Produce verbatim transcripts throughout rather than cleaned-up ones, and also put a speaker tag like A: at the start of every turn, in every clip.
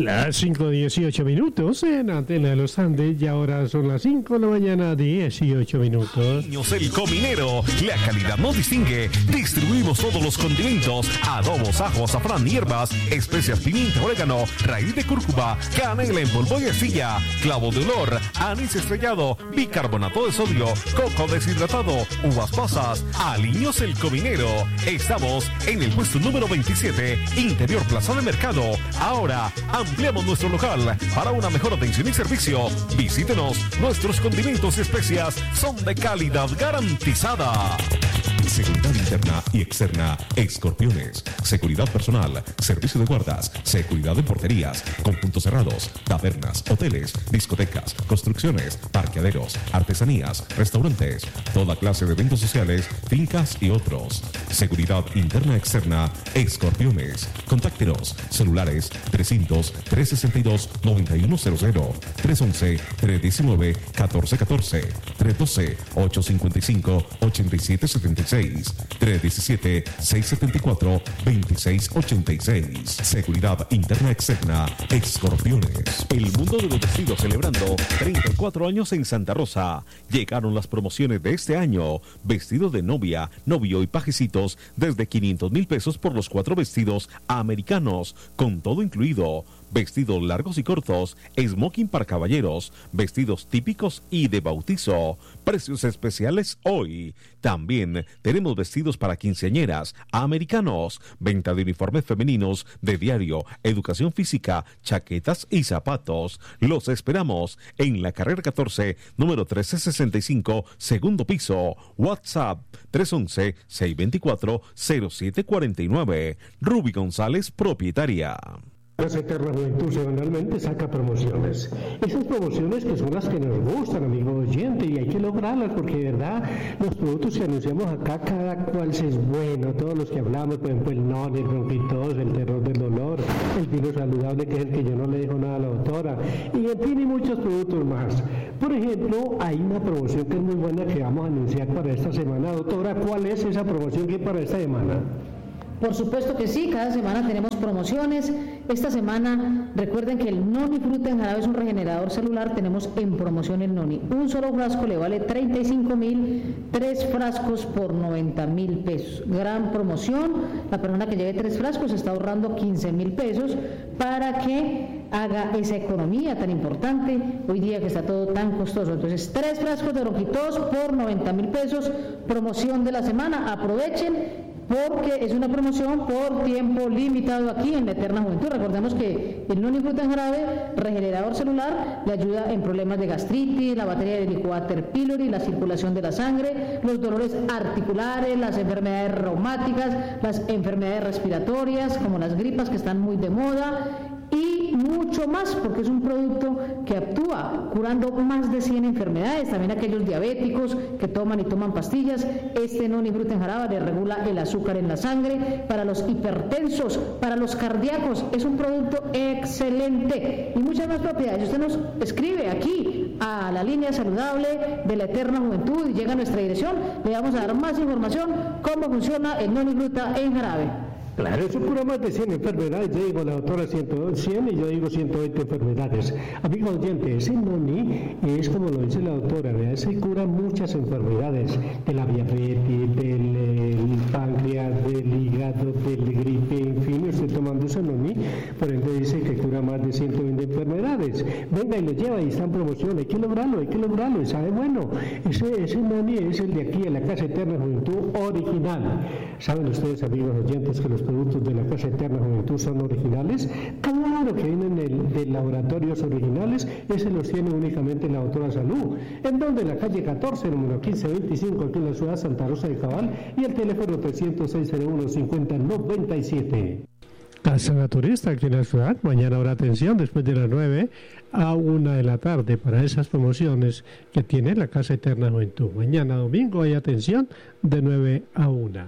A: Las cinco dieciocho minutos en Antena de los Andes y ahora son las cinco de la mañana, dieciocho minutos.
B: Niños El Cominero, la calidad nos distingue. Distribuimos todos los condimentos, adobos, ajo, azafrán, hierbas, especias, pimienta, orégano, raíz de cúrcuma, canela en polvo y astilla, clavo de olor, anís estrellado, bicarbonato de sodio, coco deshidratado, uvas pasas. Aliños El Cominero. Estamos en el puesto número veintisiete, Interior Plaza de Mercado. Ahora ampliamos nuestro local para una mejor atención y servicio. Visítenos, nuestros condimentos y especias son de calidad garantizada.
C: Seguridad interna y externa, Escorpiones. Seguridad personal, servicio de guardas, seguridad en porterías, conjuntos cerrados, tabernas, hoteles, discotecas, construcciones, parqueaderos, artesanías, restaurantes, toda clase de eventos sociales, fincas y otros. Seguridad interna externa, Escorpiones. Contáctenos, celulares trescientos, trescientos sesenta y dos, noventa y uno cero cero, trescientos once, trescientos diecinueve, catorce catorce, trescientos doce, ochocientos cincuenta y cinco, ochenta y siete setenta y seis, trescientos diecisiete, seiscientos setenta y cuatro, veintiséis ochenta y seis. Seguridad interna externa, Escorpiones.
B: El mundo de los vestidos celebrando treinta y cuatro años en Santa Rosa. Llegaron las promociones de este año. Vestidos de novia, novio y pajecitos desde quinientos mil pesos por los cuatro vestidos americanos, con todo incluido. Vestidos largos y cortos, smoking para caballeros, vestidos típicos y de bautizo. Precios especiales hoy. También tenemos vestidos para quinceañeras, americanos, venta de uniformes femeninos, de diario, educación física, chaquetas y zapatos. Los esperamos en la carrera catorce, número trece sesenta y cinco, segundo piso. WhatsApp tres once, seiscientos veinticuatro, cero siete cuarenta y nueve. Ruby González, propietaria.
A: Casa Eterna Juventud semanalmente saca promociones. Esas promociones que son las que nos gustan, amigo oyente, y hay que lograrlas porque de verdad los productos que anunciamos acá, cada cual es bueno. Todos los que hablamos, por ejemplo, el non, el bronquitos, el terror del dolor, el vino saludable, que es el que yo no le dejo nada a la doctora, y en fin, y muchos productos más. Por ejemplo, hay una promoción que es muy buena que vamos a anunciar para esta semana. Doctora, ¿cuál es esa promoción que hay para esta semana?
D: Por supuesto que sí, cada semana tenemos promociones. Esta semana, recuerden que el Noni Fruta en Jarabe es un regenerador celular, tenemos en promoción el Noni. Un solo frasco le vale treinta y cinco mil, tres frascos por noventa mil pesos. Gran promoción, la persona que lleve tres frascos está ahorrando quince mil pesos para que haga esa economía tan importante hoy día que está todo tan costoso. Entonces, tres frascos de bronquitos por noventa mil pesos, promoción de la semana, aprovechen, porque es una promoción por tiempo limitado aquí en la Eterna Juventud. Recordemos que el Noni Fruta en Jarabe, regenerador celular, le ayuda en problemas de gastritis, la batería de Helicobacter pylori, la circulación de la sangre, los dolores articulares, las enfermedades reumáticas, las enfermedades respiratorias, como las gripas que están muy de moda, y mucho más, porque es un producto que actúa curando más de cien enfermedades, también aquellos diabéticos que toman y toman pastillas. Este Noni Fruta en Jarabe le regula el azúcar en la sangre, para los hipertensos, para los cardíacos, es un producto excelente y muchas más propiedades. Usted nos escribe aquí a la línea saludable de la Eterna Juventud y llega a nuestra dirección, le vamos a dar más información cómo funciona el Noni Fruta en Jarabe.
A: Claro, eso cura más de cien enfermedades. Yo digo la doctora cien y yo digo ciento veinte enfermedades. Amigo oyente, ese Noni es como lo dice la doctora, ¿verdad? Se cura muchas enfermedades, de la diabetes, del el páncreas, del hígado, del gripe, en fin, usted tomando ese Noni, por ende dice que cura más de ciento veinte enfermedades. Venga y lo lleva y está en promoción, hay que lograrlo, hay que lograrlo, y sabe bueno. Ese, ese Noni es el de aquí, de la Casa Eterna Juventud original. ¿Saben ustedes, amigos oyentes, que los productos de la Casa Eterna Juventud son originales? Claro que vienen del, de laboratorios originales, ese los tiene únicamente la doctora Salud. ¿En donde? En la calle catorce, número quince veinticinco, aquí en la ciudad de Santa Rosa de Cabal, y el teléfono trescientos seis cero uno, cincuenta noventa y siete. Casa Naturista aquí en la ciudad. Mañana habrá atención después de las nueve a una de la tarde para esas promociones que tiene la Casa Eterna Juventud. Mañana domingo hay atención de nueve a una.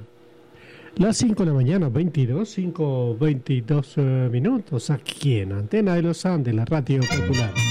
A: Las cinco de la mañana, veintidós, cinco, veintidós uh, minutos, aquí en Antena de los Andes, la Radio Popular.